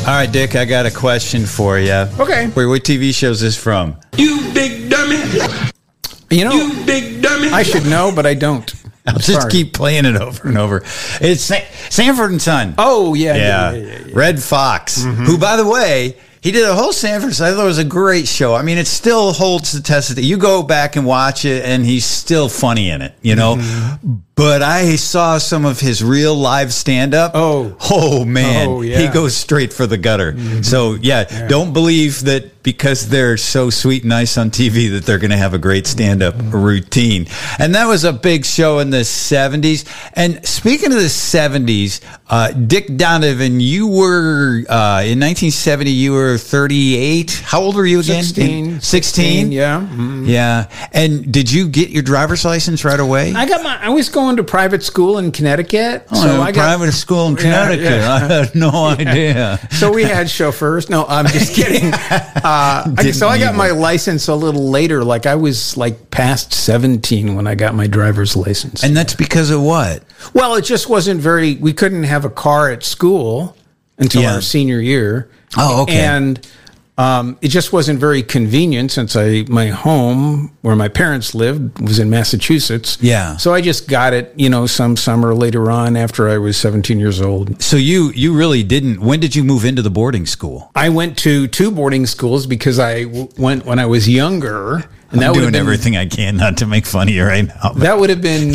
All right, Dick, I got a question for you. Okay. What TV show is this from? You big dummy. You know, You big dummy. I should know, but I don't. I'll just Sorry. keep playing it over and over. It's Sanford and Son. Oh, yeah. Yeah. Red Fox, who, by the way, he did a whole Sanford. I thought it was a great show. I mean, it still holds the test of it. You go back and watch it, and he's still funny in it, you know? But I saw some of his real live stand-up. Oh man. Oh, yeah. He goes straight for the gutter. So, yeah, don't believe that because they're so sweet and nice on TV that they're going to have a great stand-up routine. And that was a big show in the 70s. And speaking of the 70s, Dick Donovan, you were, in 1970, you were 38. How old were you again? 16. Yeah. Yeah. And did you get your driver's license right away? I was going to private school in Connecticut. So I got private school in Connecticut. Yeah. I had no idea. So we had chauffeurs. No, I'm just kidding. So I got my license a little later. Like I was like past 17 when I got my driver's license. And that's because of what? Well, it just wasn't we couldn't have a car at school until our senior year. Oh, okay. And it just wasn't very convenient since my home where my parents lived was in Massachusetts. Yeah. So I just got it, some summer later on after I was 17 years old. So you really didn't. When did you move into the boarding school? I went to 2 boarding schools because I went when I was younger. And I'm doing everything I can not to make fun of you right now. That would have been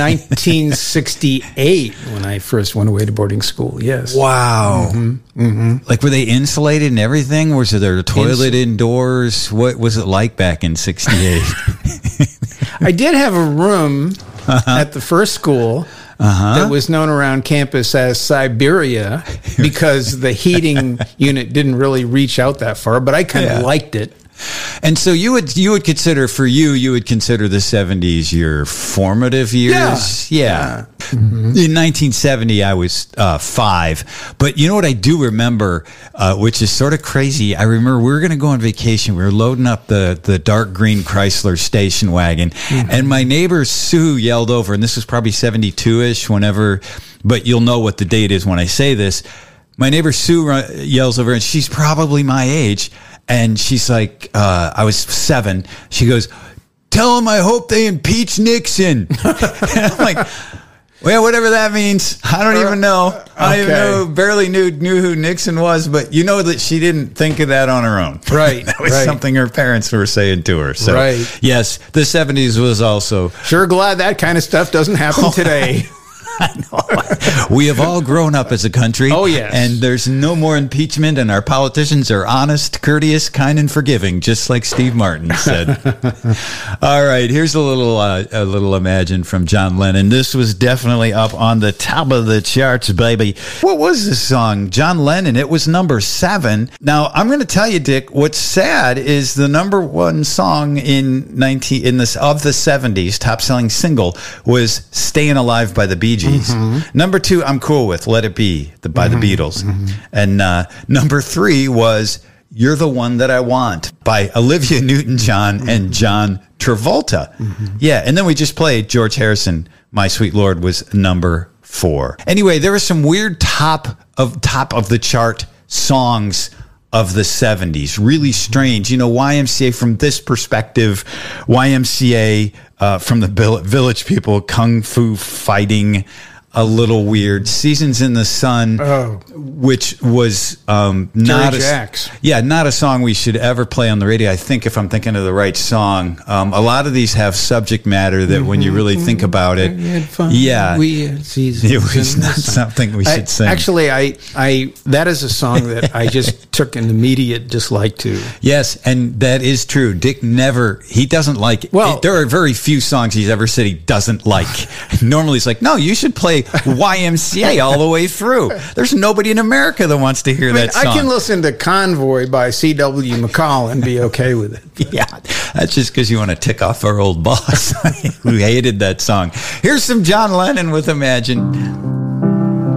1968 when I first went away to boarding school. Yes. Wow. Like, were they insulated and everything? Was there a toilet indoors? What was it like back in 68? I did have a room at the first school that was known around campus as Siberia because the heating unit didn't really reach out that far, but I kind of liked it. And so you would consider, for you would consider the 70s your formative years? Yeah. In 1970, I was 5. But you know what I do remember, which is sort of crazy? I remember we were going to go on vacation. We were loading up the dark green Chrysler station wagon. And my neighbor Sue yelled over, and this was probably 72-ish, whenever, but you'll know what the date is when I say this. My neighbor Sue yells over, and she's probably my age. And she's like, I was 7. She goes, "Tell them I hope they impeach Nixon." And I'm like, well, whatever that means. I don't even know. I don't even know. Barely knew who Nixon was, but you know that she didn't think of that on her own. Right. That was something her parents were saying to her. So, yes, the 70s was also. Sure glad that kind of stuff doesn't happen today. I know. We have all grown up as a country. Oh, yes. And there's no more impeachment, and our politicians are honest, courteous, kind, and forgiving, just like Steve Martin said. All right, here's a little Imagine from John Lennon. This was definitely up on the top of the charts, baby. What was this song? John Lennon. It was number 7. Now, I'm going to tell you, Dick, what's sad is the number 1 song of the 70s, top-selling single, was Staying Alive by the Bee Gees. Number 2, I'm cool with Let It Be by the Beatles. And number 3 was You're the One That I Want by Olivia Newton-John and John Travolta. Yeah, and then we just played George Harrison, My Sweet Lord, was number 4. Anyway, there were some weird top of the chart songs of the 70s. Really strange. YMCA from this perspective, YMCA from the Village People, Kung Fu Fighting, a little weird. Seasons in the Sun, which was not a song we should ever play on the radio. I think if I'm thinking of the right song, a lot of these have subject matter that when you really think about it, we had fun. We had seasons. It was not something we should sing. Actually, that is a song that I just took an immediate dislike to. Yes, and that is true. Dick he doesn't like it. Well, there are very few songs he's ever said he doesn't like. Normally he's like, no, you should play YMCA all the way through. There's nobody in America that wants to hear that song. I can listen to Convoy by C.W. McCall and be okay with it. Yeah, that's just because you want to tick off our old boss who hated that song. Here's some John Lennon with Imagine.